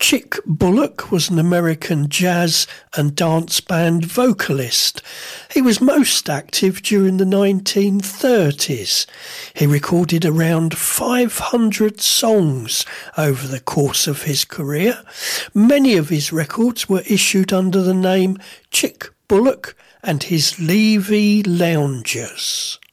Chick Bullock was an American jazz and dance band vocalist. He was most active during the 1930s. He recorded around 500 songs over the course of his career. Many of his records were issued under the name Chick Bullock and his Levy Loungers.